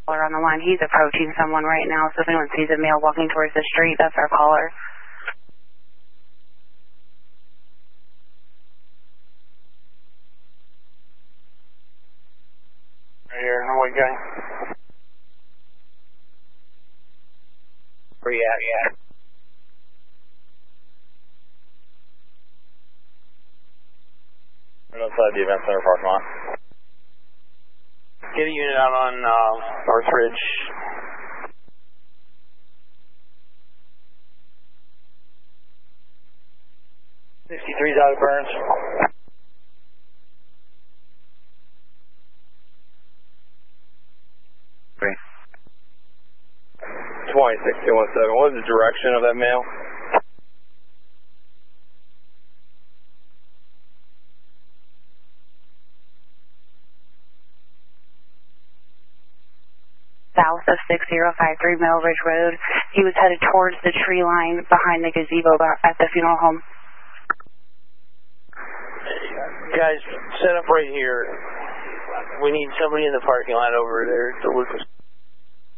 On the line, he's approaching someone right now, so if anyone sees a male walking towards the street, that's our caller. Right here, no white guy. Where you at? Yeah. Right outside the event center parking lot. Get a unit out on North Ridge. '63's out of Burns. Great. 26217. What was the direction of that male? South of 6053 Mill Ridge Road. He was headed towards the tree line behind the gazebo at the funeral home. Guys, set up right here. We need somebody in the parking lot over there to Lucas.